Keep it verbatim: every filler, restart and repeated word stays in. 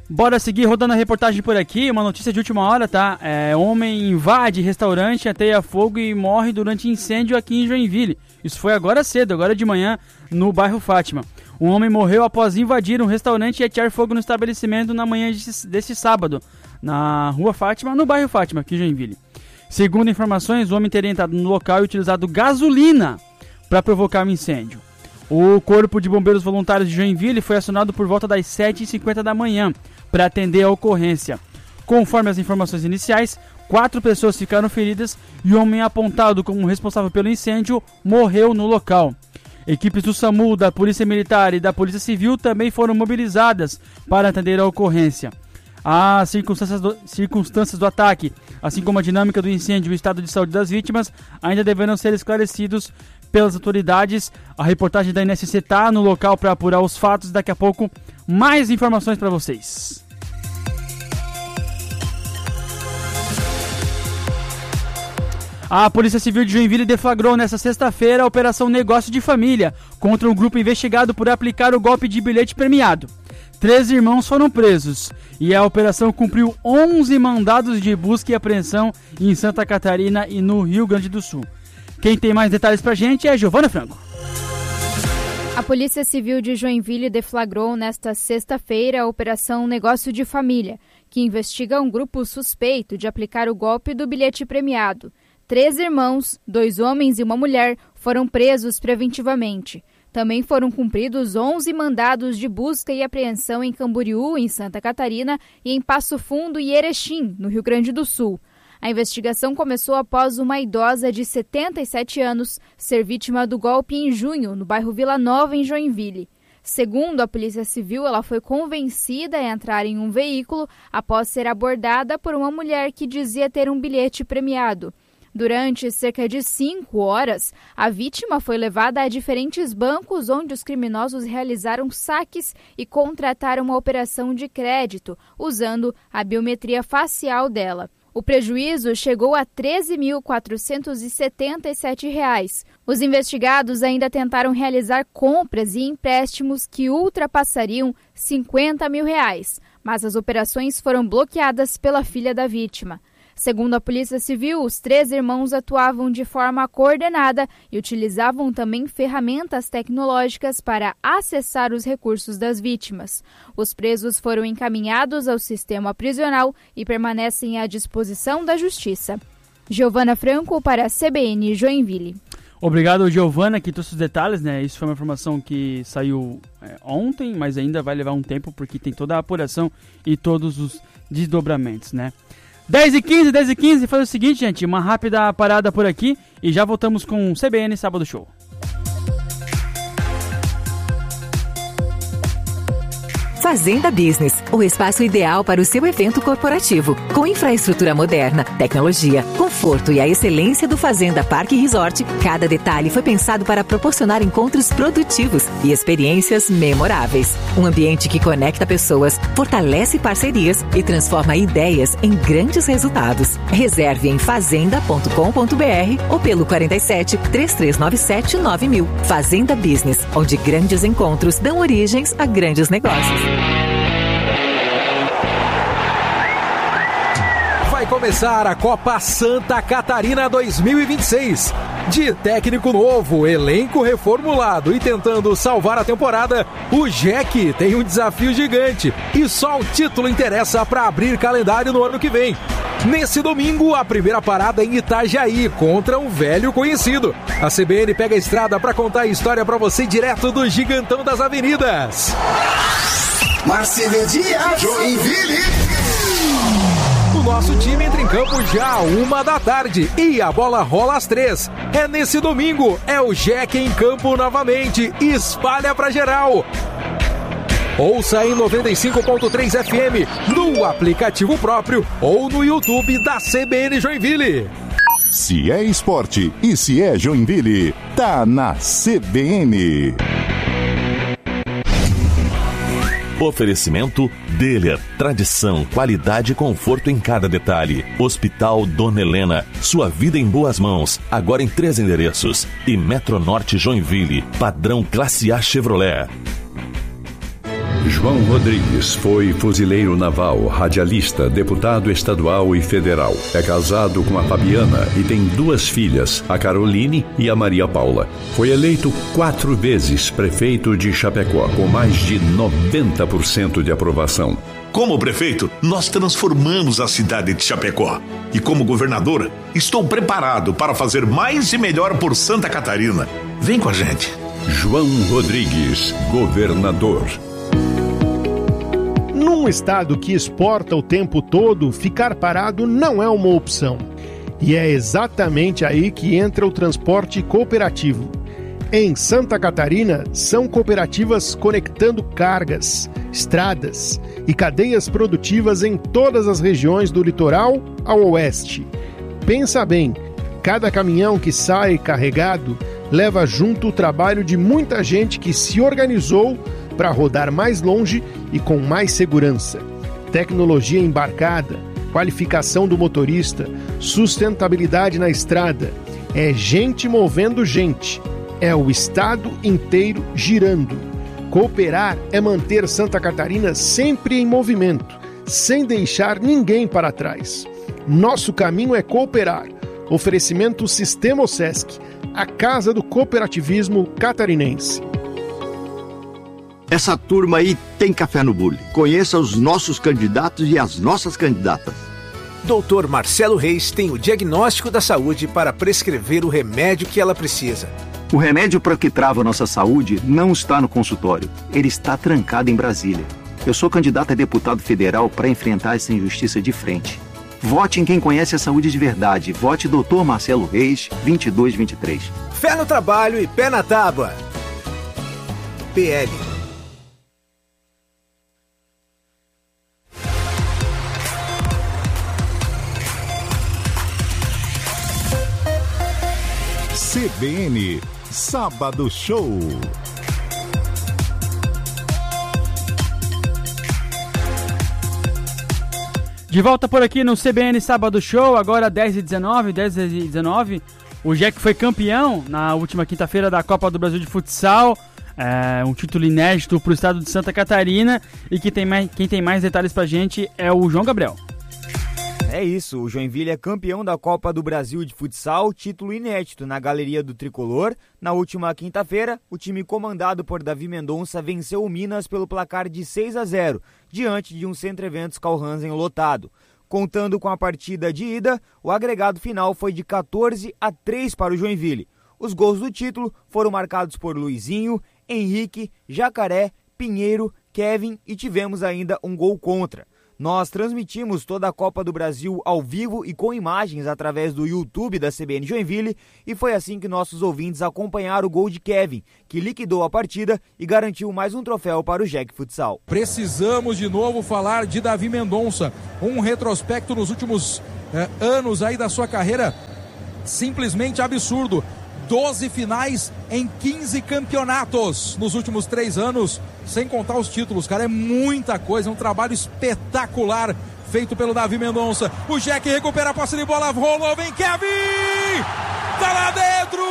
Bora seguir rodando a reportagem por aqui, uma notícia de última hora, tá? É, homem invade restaurante, ateia fogo e morre durante incêndio aqui em Joinville. Isso foi agora cedo, agora de manhã, no bairro Fátima. Um homem morreu após invadir um restaurante e atear fogo no estabelecimento na manhã desse, desse sábado, na rua Fátima, no bairro Fátima, aqui em Joinville. Segundo informações, o homem teria entrado no local e utilizado gasolina para provocar um incêndio. O Corpo de Bombeiros Voluntários de Joinville foi acionado por volta das sete e cinquenta da manhã para atender a ocorrência. Conforme as informações iniciais, quatro pessoas ficaram feridas e o homem apontado como responsável pelo incêndio morreu no local. Equipes do SAMU, da Polícia Militar e da Polícia Civil também foram mobilizadas para atender a ocorrência. As circunstâncias do, circunstâncias do ataque, assim como a dinâmica do incêndio e o estado de saúde das vítimas, ainda deverão ser esclarecidos pelas autoridades. A reportagem da N S C está no local para apurar os fatos. Daqui a pouco, mais informações para vocês. A Polícia Civil de Joinville deflagrou nesta sexta-feira a Operação Negócio de Família contra um grupo investigado por aplicar o golpe de bilhete premiado. Três irmãos foram presos e a operação cumpriu onze mandados de busca e apreensão em Santa Catarina e no Rio Grande do Sul. Quem tem mais detalhes pra gente é a Giovana Franco. A Polícia Civil de Joinville deflagrou nesta sexta-feira a Operação Negócio de Família, que investiga um grupo suspeito de aplicar o golpe do bilhete premiado. Três irmãos, dois homens e uma mulher, foram presos preventivamente. Também foram cumpridos onze mandados de busca e apreensão em Camboriú, em Santa Catarina, e em Passo Fundo e Erechim, no Rio Grande do Sul. A investigação começou após uma idosa de setenta e sete anos ser vítima do golpe em junho, no bairro Vila Nova, em Joinville. Segundo a Polícia Civil, ela foi convencida a entrar em um veículo após ser abordada por uma mulher que dizia ter um bilhete premiado. Durante cerca de cinco horas, a vítima foi levada a diferentes bancos onde os criminosos realizaram saques e contrataram uma operação de crédito, usando a biometria facial dela. O prejuízo chegou a treze mil quatrocentos e setenta e sete reais. Os investigados ainda tentaram realizar compras e empréstimos que ultrapassariam cinquenta mil reais, mas as operações foram bloqueadas pela filha da vítima. Segundo a Polícia Civil, os três irmãos atuavam de forma coordenada e utilizavam também ferramentas tecnológicas para acessar os recursos das vítimas. Os presos foram encaminhados ao sistema prisional e permanecem à disposição da Justiça. Giovana Franco para a C B N Joinville. Obrigado, Giovana, que trouxe os detalhes, né? Isso foi uma informação que saiu é, ontem, mas ainda vai levar um tempo porque tem toda a apuração e todos os desdobramentos, né? dez e quinze, dez e quinze, faz o seguinte, gente, uma rápida parada por aqui e já voltamos com o C B N Sábado Show. Fazenda Business, o espaço ideal para o seu evento corporativo. Com infraestrutura moderna, tecnologia, conforto e a excelência do Fazenda Parque Resort, cada detalhe foi pensado para proporcionar encontros produtivos e experiências memoráveis. Um ambiente que conecta pessoas, fortalece parcerias e transforma ideias em grandes resultados. Reserve em fazenda ponto com ponto br ou pelo quarenta e sete, três três nove sete, nove mil. Fazenda Business, onde grandes encontros dão origens a grandes negócios. Vai começar a Copa Santa Catarina dois mil e vinte e seis. De técnico novo, elenco reformulado e tentando salvar a temporada, o Jack tem um desafio gigante e só o título interessa para abrir calendário no ano que vem. Nesse domingo, a primeira parada em Itajaí contra um velho conhecido. A C B N pega a estrada para contar a história para você direto do Gigantão das Avenidas. Marcelo Dias, Joinville. O nosso time entra em campo já uma da tarde e a bola rola às três. É nesse domingo, é o Jack em campo novamente, espalha pra geral. Ouça em noventa e cinco ponto três F M, no aplicativo próprio ou no YouTube da C B N Joinville. Se é esporte e se é Joinville, tá na C B N. Oferecimento Deller, tradição, qualidade e conforto em cada detalhe. Hospital Dona Helena, sua vida em boas mãos, agora em três endereços. E Metronorte Joinville, padrão Classe A Chevrolet. João Rodrigues foi fuzileiro naval, radialista, deputado estadual e federal. É casado com a Fabiana e tem duas filhas, a Caroline e a Maria Paula. Foi eleito quatro vezes prefeito de Chapecó, com mais de noventa por cento de aprovação. Como prefeito, nós transformamos a cidade de Chapecó. E como governador, estou preparado para fazer mais e melhor por Santa Catarina. Vem com a gente. João Rodrigues, governador. Num estado que exporta o tempo todo, ficar parado não é uma opção. E é exatamente aí que entra o transporte cooperativo. Em Santa Catarina, são cooperativas conectando cargas, estradas e cadeias produtivas em todas as regiões do litoral ao oeste. Pensa bem, cada caminhão que sai carregado leva junto o trabalho de muita gente que se organizou para rodar mais longe e com mais segurança. Tecnologia embarcada, qualificação do motorista, sustentabilidade na estrada. É gente movendo gente. É o estado inteiro girando. Cooperar é manter Santa Catarina sempre em movimento, sem deixar ninguém para trás. Nosso caminho é cooperar. Oferecimento Sistema Osesc, a casa do cooperativismo catarinense. Essa turma aí tem café no bule. Conheça os nossos candidatos e as nossas candidatas. doutor Marcelo Reis tem o diagnóstico da saúde para prescrever o remédio que ela precisa. O remédio para o que trava nossa saúde não está no consultório. Ele está trancado em Brasília. Eu sou candidato a deputado federal para enfrentar essa injustiça de frente. Vote em quem conhece a saúde de verdade. Vote doutor Marcelo Reis, vinte e dois vinte e três. Fé no trabalho e pé na tábua. P L. C B N Sábado Show. De volta por aqui no C B N Sábado Show, agora dez e dezenove, dez e dezenove. O Jack foi campeão na última quinta-feira da Copa do Brasil de Futsal. É um título inédito para o estado de Santa Catarina. E que tem mais, quem tem mais detalhes pra gente é o João Gabriel. É isso, o Joinville é campeão da Copa do Brasil de Futsal, título inédito na galeria do Tricolor. Na última quinta-feira, o time comandado por Davi Mendonça venceu o Minas pelo placar de seis a zero, diante de um Centro Eventos Carl Hansen lotado. Contando com a partida de ida, o agregado final foi de quatorze a três para o Joinville. Os gols do título foram marcados por Luizinho, Henrique, Jacaré, Pinheiro, Kevin e tivemos ainda um gol contra. Nós transmitimos toda a Copa do Brasil ao vivo e com imagens através do YouTube da C B N Joinville e foi assim que nossos ouvintes acompanharam o gol de Kevin, que liquidou a partida e garantiu mais um troféu para o Jack Futsal. Precisamos de novo falar de Davi Mendonça, um retrospecto nos últimos eh, anos aí da sua carreira simplesmente absurdo. doze finais em quinze campeonatos nos últimos três anos, sem contar os títulos, cara, é muita coisa, é um trabalho espetacular feito pelo Davi Mendonça. O Jack recupera a posse de bola, rolou, vem Kevin! Tá lá dentro!